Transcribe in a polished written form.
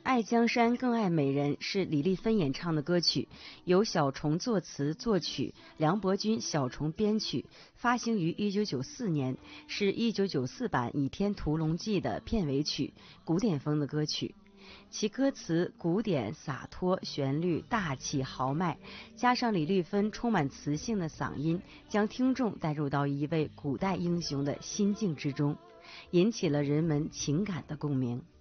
爱江山更爱美人是李丽芬演唱的歌曲，由小虫作词作曲，梁伯君、小虫编曲，发行于1994年，是1994版《倚天屠龙记》的片尾曲，古典风的歌曲。其歌词古典洒脱，旋律大气豪迈，加上李丽芬充满磁性的嗓音，将听众带入到一位古代英雄的心境之中，引起了人们情感的共鸣。